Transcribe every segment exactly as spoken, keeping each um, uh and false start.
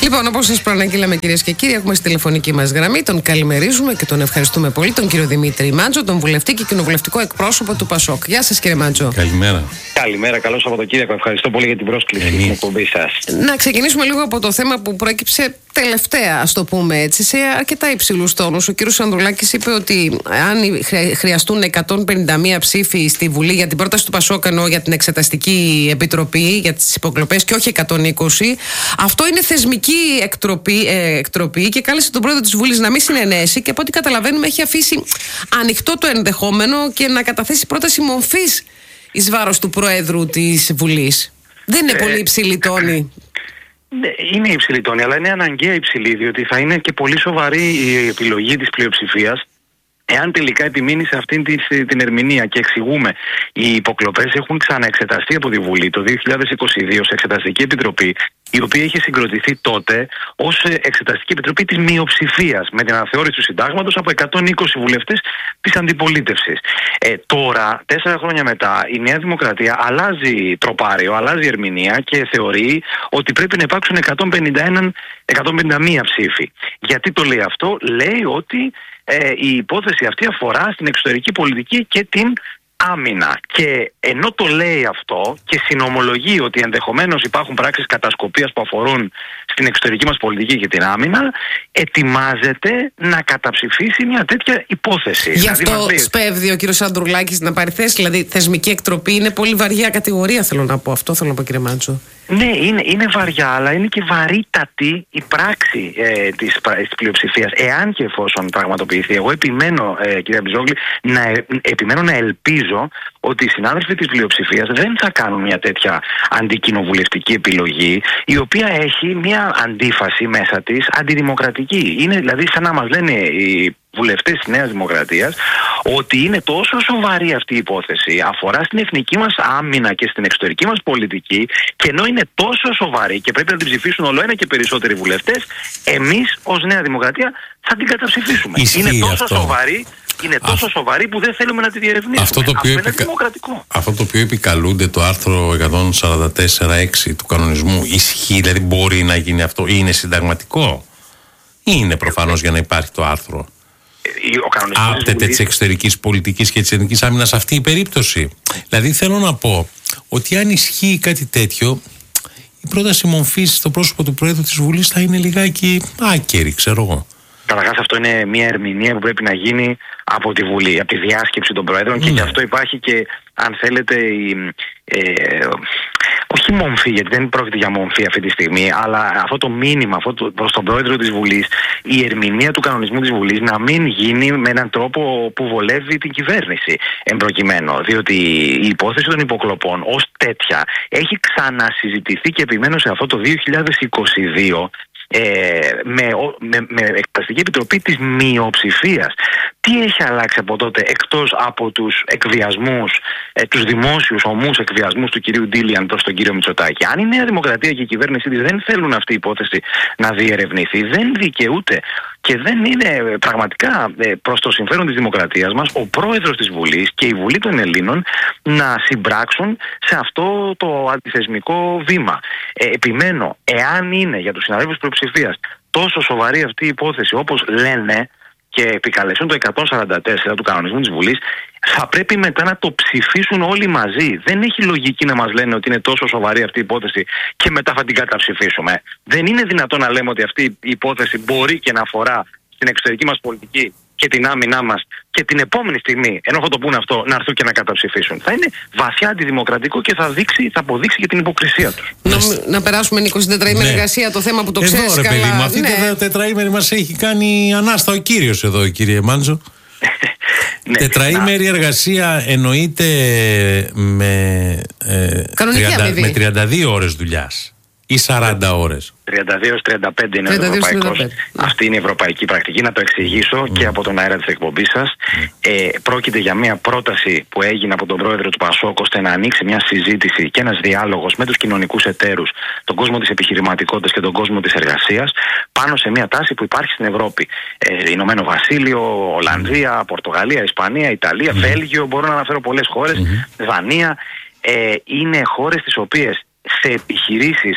Λοιπόν, όπως σας προαναγγείλαμε, κυρίες και κύριοι, έχουμε στη τηλεφωνική μας γραμμή. Τον καλημερίζουμε και τον ευχαριστούμε πολύ, τον κύριο Δημήτρη Μάντζο, τον βουλευτή και κοινοβουλευτικό εκπρόσωπο του Πασόκ. Γεια σας, κύριε Μάντζο. Καλημέρα. Καλημέρα, καλό Σαββατοκύριακο. Ευχαριστώ πολύ για την πρόσκληση στην εκπομπή σας. Να ξεκινήσουμε λίγο από το θέμα που προέκυψε τελευταία, ας το πούμε έτσι, σε αρκετά υψηλούς τόνους. Ο κύριος Ανδρουλάκης είπε ότι αν χρειαστούν εκατόν πενήντα μία ψήφοι στη Βουλή για την πρόταση του Πασόκ, ενώ για την Εξεταστική Επιτροπή, για τις υποκλοπές, και όχι εκατόν είκοσι, αυτό είναι θεσμική εκτροπή, ε, εκτροπή και κάλεσε τον πρόεδρο της Βουλής να μην συνενέσει και από ό,τι καταλαβαίνουμε έχει αφήσει ανοιχτό το ενδεχόμενο και να καταθέσει πρόταση μομφής εις βάρος του Προέδρου της Βουλής. Δεν είναι ε, πολύ υψηλή τόνη. Ναι, είναι υψηλή τόνη, αλλά είναι αναγκαία υψηλή, διότι θα είναι και πολύ σοβαρή η επιλογή της πλειοψηφίας εάν τελικά επιμείνει σε αυτήν την ερμηνεία. Και εξηγούμε, οι υποκλοπές έχουν ξαναεξεταστεί από τη Βουλή το δύο χιλιάδες είκοσι δύο σε Εξεταστική Επιτροπή, η οποία είχε συγκροτηθεί τότε ως Εξεταστική Επιτροπή της μειοψηφίας, με την αναθεώρηση του συντάγματος από εκατόν είκοσι βουλευτές της αντιπολίτευσης. Ε, τώρα, τέσσερα χρόνια μετά, η Νέα Δημοκρατία αλλάζει τροπάριο, αλλάζει ερμηνεία και θεωρεί ότι πρέπει να υπάρξουν εκατόν πενήντα ένα, εκατόν πενήντα μία ψήφοι. Γιατί το λέει αυτό? Λέει ότι ε, η υπόθεση αυτή αφορά στην εξωτερική πολιτική και την άμυνα. Και ενώ το λέει αυτό και συνομολογεί ότι ενδεχομένως υπάρχουν πράξεις κατασκοπίας που αφορούν στην εξωτερική μας πολιτική και την άμυνα, ετοιμάζεται να καταψηφίσει μια τέτοια υπόθεση. Γι' αυτό δηλαδή, σπέβδει ο κύριος Ανδρουλάκης να πάρει θέση. Δηλαδή, θεσμική εκτροπή είναι πολύ βαριά κατηγορία, θέλω να πω. Αυτό θέλω να πω, κύριε Μάντζο. Ναι, είναι, είναι βαριά, αλλά είναι και βαρύτατη η πράξη ε, της, της πλειοψηφίας, εάν και εφόσον πραγματοποιηθεί. Εγώ επιμένω, ε, κύριε Μπιζόγλη, να, ε, επιμένω να ελπίζω ότι οι συνάδελφοι της πλειοψηφίας δεν θα κάνουν μια τέτοια αντικοινοβουλευτική επιλογή, η οποία έχει μια αντίφαση μέσα της αντιδημοκρατική. Είναι δηλαδή σαν να μας λένε οι βουλευτές της Νέας Δημοκρατίας ότι είναι τόσο σοβαρή αυτή η υπόθεση, αφορά στην εθνική μας άμυνα και στην εξωτερική μας πολιτική, και ενώ είναι τόσο σοβαρή και πρέπει να την ψηφίσουν όλο ένα και περισσότεροι βουλευτές, εμείς ως Νέα Δημοκρατία θα την καταψηφίσουμε. Ισχύει είναι τόσο αυτό. σοβαρή Είναι τόσο Α... σοβαρή που δεν θέλουμε να τη διερευνήσουμε. Αυτό το, οποίο αυτό επικα... δημοκρατικό. αυτό το οποίο επικαλούνται το άρθρο εκατόν σαράντα τέσσερα έξι του κανονισμού ισχύει? Δηλαδή μπορεί να γίνει αυτό? Είναι συνταγματικό ή είναι προφανώς για να υπάρχει το άρθρο? Άπτεται της εξωτερικής πολιτικής και της εθνικής άμυνας αυτή η περίπτωση? Δηλαδή θέλω να πω ότι αν ισχύει κάτι τέτοιο, η πρόταση μομφής στο πρόσωπο του Προέδρου της Βουλής θα είναι λιγάκι άκερη, ξέρω εγώ. Καταρχάς, αυτό είναι μια ερμηνεία που πρέπει να γίνει από τη Βουλή, από τη διάσκεψη των Προέδρων, mm. και γι' αυτό υπάρχει και, αν θέλετε, η, ε, όχι μομφή, γιατί δεν πρόκειται για μομφή αυτή τη στιγμή, αλλά αυτό το μήνυμα αυτό το, προς τον Πρόεδρο της Βουλής, η ερμηνεία του κανονισμού της Βουλής να μην γίνει με έναν τρόπο που βολεύει την κυβέρνηση εμπροκειμένου. Διότι η υπόθεση των υποκλοπών ως τέτοια έχει ξανασυζητηθεί, και επιμένω σε αυτό, το δύο χιλιάδες είκοσι δύο. Ε, με, με, με Εξεταστική Επιτροπή της μειοψηφίας. Τι έχει αλλάξει από τότε, εκτός από τους εκβιασμούς, ε, τους δημόσιους ομούς εκβιασμούς του κυρίου Ντίλιαν προς τον κύριο Μητσοτάκη? Αν η Νέα Δημοκρατία και η κυβέρνησή της δεν θέλουν αυτή η υπόθεση να διερευνηθεί, δεν δικαιούται και δεν είναι πραγματικά ε, προς το συμφέρον της δημοκρατίας μας ο πρόεδρος της Βουλής και η Βουλή των Ελλήνων να συμπράξουν σε αυτό το αντιθεσμικό βήμα. Ε, επιμένω, εάν είναι για τους συναδέλφους πλειοψηφίας τόσο σοβαρή αυτή η υπόθεση όπως λένε και επικαλέσουν το εκατόν σαράντα τέσσερα του κανονισμού της Βουλής, θα πρέπει μετά να το ψηφίσουν όλοι μαζί. Δεν έχει λογική να μας λένε ότι είναι τόσο σοβαρή αυτή η υπόθεση και μετά θα την καταψηφίσουμε. Δεν είναι δυνατόν να λέμε ότι αυτή η υπόθεση μπορεί και να αφορά στην εξωτερική μας πολιτική και την άμυνά μας, και την επόμενη στιγμή, ενώ θα το πούνε αυτό, να έρθουν και να καταψηφίσουν. Θα είναι βαθιά αντιδημοκρατικό και θα, δείξει, θα αποδείξει και την υποκρισία τους. Να, να περάσουμε, Νίκο, στην τετραήμερη ναι. εργασία, το θέμα που το ξέρεις καλά. Εδώ, ρε παιδί μου, αυτή ναι. τη τετραήμερη μας έχει κάνει ανάστα ο κύριος εδώ, κύριε Μάντζο. Ναι, τετραήμερη να... εργασία εννοείται με, ε, τριάντα, με τριάντα δύο ώρες δουλειάς ή σαράντα ώρες? τριάντα δύο έως τριάντα πέντε είναι ο ευρωπαϊκός. Αυτή είναι η ευρωπαϊκή πρακτική. Να το εξηγήσω mm. και από τον αέρα της εκπομπής σας. Mm. Ε, πρόκειται για μια πρόταση που έγινε από τον πρόεδρο του Πασόκ, ώστε να ανοίξει μια συζήτηση και ένας διάλογος με τους κοινωνικούς εταίρους, τον κόσμο της επιχειρηματικότητας και τον κόσμο της εργασίας, πάνω σε μια τάση που υπάρχει στην Ευρώπη. Ε, Ηνωμένο Βασίλειο, Ολλανδία, Πορτογαλία, Ισπανία, Ιταλία, mm. Βέλγιο, μπορώ να αναφέρω πολλές χώρες, mm. Δανία. Ε, είναι χώρες τις οποίες σε επιχειρήσεις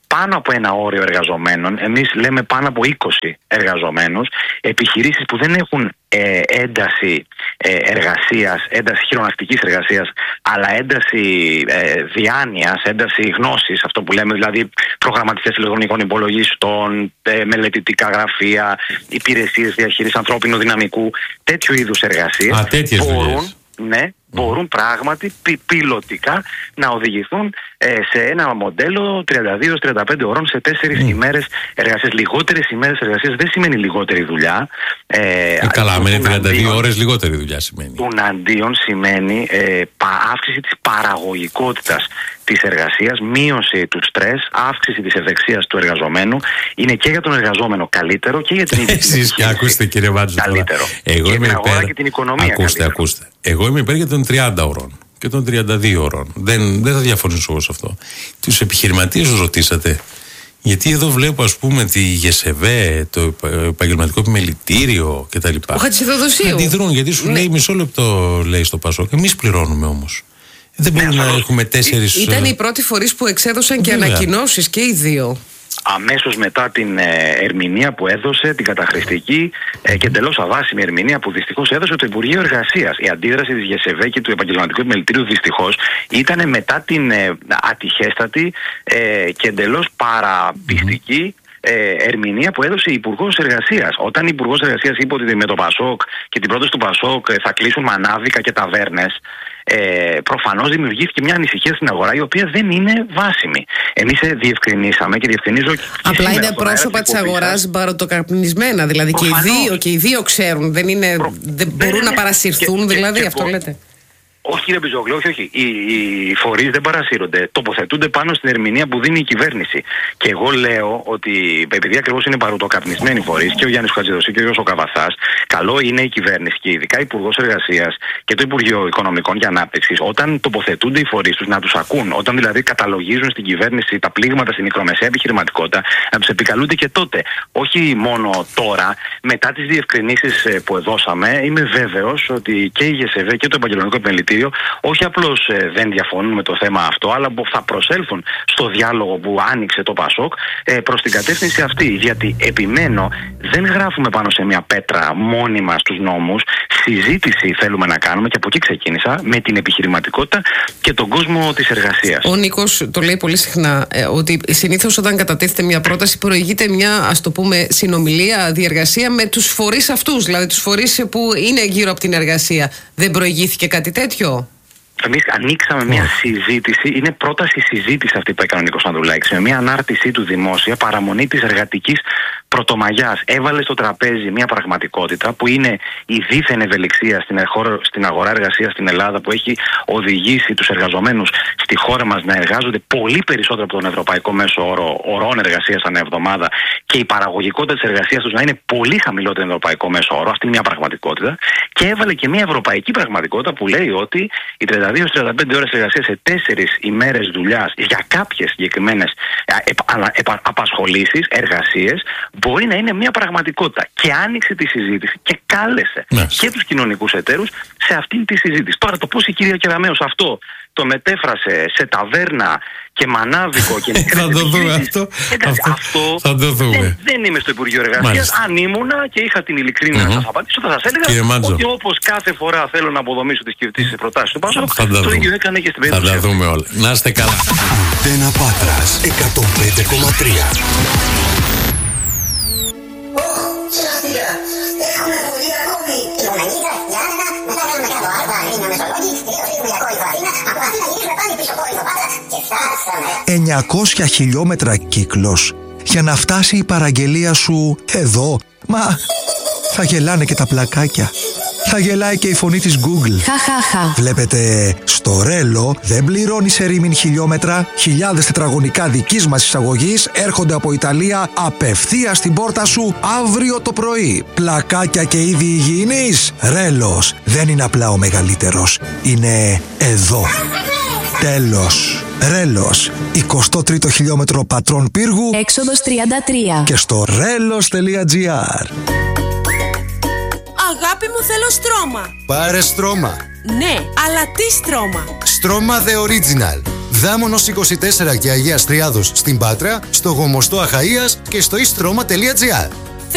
πάνω από ένα όριο εργαζομένων, εμείς λέμε πάνω από είκοσι εργαζομένους, επιχειρήσεις που δεν έχουν ε, ένταση ε, εργασίας, ένταση χειρονακτικής εργασίας, αλλά ένταση ε, διάνοιας, ένταση γνώσης, αυτό που λέμε δηλαδή προγραμματιστές ηλεκτρονικών υπολογιστών, ε, μελετητικά γραφεία, υπηρεσίες διαχείρισης ανθρώπινου δυναμικού, τέτοιου είδους εργασίες. Α, τέτοιες δουλειές. Ναι, μπορούν πράγματι πι, πιλωτικά να οδηγηθούν ε, σε ένα μοντέλο τριάντα δύο τριάντα πέντε ωρών σε τέσσερις mm. ημέρες εργασίας. Λιγότερες ημέρες εργασίας δεν σημαίνει λιγότερη δουλειά. Ε, ε, καλά, με τριάντα δύο ώρες λιγότερη δουλειά σημαίνει. Τουναντίον σημαίνει ε, πα, αύξηση της παραγωγικότητας της εργασίας, μείωση του στρες, αύξηση της ευεξίας του εργαζομένου. Είναι και για τον εργαζόμενο καλύτερο και για την ίδια. Εσείς και ακούστε, κύριε Βάτζο, καλύτερο. Εγώ και είμαι την αγορά υπέρ... και την οικονομία. Ακούστε, καλύτερο. ακούστε. Εγώ είμαι υπέρ για των τριάντα ωρών και των τριάντα δύο ωρών. Δεν, δεν θα διαφωνήσω εγώ σε αυτό. Τους επιχειρηματίες τους ρωτήσατε? Γιατί εδώ βλέπω, ας πούμε, τη ΓΕΣΕΒΕ, το επαγγελματικό επιμελητήριο κτλ. Ο Χατζηθεοδοσίου. Αντιδρούν, γιατί σου ναι. λέει μισό λεπτό, λέει στο Πασόκ. Εμείς πληρώνουμε όμως. Δεν μπορούμε ναι, να έχουμε τέσσερις. Ήταν οι πρώτοι φορείς που εξέδωσαν και ανακοινώσεις και οι δύο. Αμέσως μετά την ε, ερμηνεία που έδωσε, την καταχρηστική ε, και εντελώς αβάσιμη ερμηνεία που δυστυχώς έδωσε το Υπουργείο Εργασίας. Η αντίδραση της ΓΕΣΕΒΕ και του Επαγγελματικού Επιμελητήριου δυστυχώς ήταν μετά την ε, ατυχέστατη ε, και εντελώς παραπιστική ε, ερμηνεία που έδωσε η Υπουργός Εργασίας. Όταν η Υπουργός Εργασίας είπε ότι με το Πασόκ και την πρόταση του Πασόκ θα κλείσουν μανάβικα και ταβέρνες, Ε, προφανώς δημιουργήθηκε μια ανησυχία στην αγορά η οποία δεν είναι βάσιμη. Εμείς ε, διευκρινίσαμε και διευκρινίζω. Και απλά είναι πρόσωπα της αγοράς μπαροτοκαπνισμένα. Δηλαδή και οι, δύο, και οι δύο ξέρουν. Δεν, είναι, Προ... δεν μπορούν ναι, να παρασυρθούν, και, δηλαδή, και, και αυτό και, λέτε. Όχι, κύριε Μπιζόγλου, όχι, όχι. Οι, οι φορείς δεν παρασύρονται. Τοποθετούνται πάνω στην ερμηνεία που δίνει η κυβέρνηση. Και εγώ λέω ότι, επειδή ακριβώς είναι παρουτοκαπνισμένοι φορείς, και ο Γιάννης Χατζηδοσίου και ο Γιώργος Καβαθάς, καλό είναι η κυβέρνηση και ειδικά η Υπουργός Εργασίας και το Υπουργείο Οικονομικών και Ανάπτυξης, όταν τοποθετούνται οι φορείς τους, να τους ακούν. Όταν δηλαδή καταλογίζουν στην κυβέρνηση τα πλήγματα στη μικρομεσαία επιχειρηματικότητα, να τους επικαλούνται και τότε. Όχι μόνο τώρα, μετά τις διευκρινήσεις που δώσαμε, είμαι βέβαιος ότι και η ΓΕΣΕΒΕ και το Επαγγελματικό Επιμελητήριο όχι απλώς ε, δεν διαφωνούν με το θέμα αυτό, αλλά θα προσέλθουν στο διάλογο που άνοιξε το Πασόκ ε, προς την κατεύθυνση αυτή. Γιατί επιμένω, δεν γράφουμε πάνω σε μια πέτρα μόνιμα στους νόμους. Συζήτηση θέλουμε να κάνουμε, και από εκεί ξεκίνησα, με την επιχειρηματικότητα και τον κόσμο της εργασίας. Ο Νίκος το λέει πολύ συχνά, ε, ότι συνήθως όταν κατατίθεται μια πρόταση προηγείται μια, ας το πούμε, συνομιλία, διεργασία με τους φορείς αυτούς, δηλαδή τους φορείς που είναι γύρω από την εργασία. Δεν προηγήθηκε κάτι τέτοιο? Εμείς ανοίξαμε μια συζήτηση, είναι πρόταση συζήτηση αυτή που έκανε ο Νίκος Ανδρουλάκης, με μια ανάρτησή του δημόσια, παραμονή της εργατικής πρωτομαγιάς. Έβαλε στο τραπέζι μια πραγματικότητα που είναι η δίθεν ευελιξία στην, εχόρο, στην αγορά εργασίας στην Ελλάδα, που έχει οδηγήσει τους εργαζομένους στη χώρα μας να εργάζονται πολύ περισσότερο από τον ευρωπαϊκό μέσο όρο ωρών εργασίας ανά εβδομάδα, και η παραγωγικότητα της εργασίας τους να είναι πολύ χαμηλότερη από τον ευρωπαϊκό μέσο όρο. Αυτή είναι μια πραγματικότητα. Και έβαλε και μια ευρωπαϊκή πραγματικότητα που λέει ότι οι τριάντα δύο τριάντα πέντε ώρες εργασίας σε τέσσερις ημέρες δουλειάς για κάποιες συγκεκριμένες απασχολήσεις, εργασίες, μπορεί να είναι μια πραγματικότητα. Και άνοιξε τη συζήτηση και κάλεσε ναι. και τους κοινωνικούς εταίρους σε αυτήν τη συζήτηση. Τώρα, το πώς η κυρία Κεραμέως αυτό το μετέφρασε σε ταβέρνα και μανάβικο και θα το δούμε αυτό. Εντάξει, αυτό, αυτό θα το δούμε. Δεν, δεν είμαι στο Υπουργείο Εργασίας. Αν ήμουνα και είχα την ειλικρίνεια mm-hmm. να σας απαντήσω, θα σας έλεγα ότι όπως κάθε φορά θέλω να αποδομήσω τις προτάσεις του Πασόκ, το ίδιο έκανε και στην περίπτωση. Θα τα δούμε όλα. Να είστε καλά. Αντένα Πάτρας εκατόν πέντε κόμμα τρία. εννιακόσια χιλιόμετρα κύκλος για να φτάσει η παραγγελία σου εδώ. Μα θα γελάνε και τα πλακάκια. Θα γελάει και η φωνή της Google. Χαχαχα. Βλέπετε, στο Ρέλο δεν πληρώνει σε ρήμιν χιλιόμετρα. Χιλιάδες τετραγωνικά δικής μας εισαγωγής έρχονται από Ιταλία απευθείας στην πόρτα σου αύριο το πρωί. Πλακάκια και είδη υγιεινής. Ρέλος δεν είναι απλά ο μεγαλύτερος. Είναι εδώ. Τέλος. Ρέλος, εικοστό τρίτο χιλιόμετρο Πατρών Πύργου, έξοδος τριάντα τρία, και στο ρέλος τελεία τζι άρ. Αγάπη μου, θέλω στρώμα. Πάρε στρώμα. Ναι, αλλά τι στρώμα? Στρώμα The Original. Δάμονος είκοσι τέσσερα και Αγίας Τριάδος στην Πάτρα, στο Γομοστό Αχαΐας και στο istρoma τελεία gr.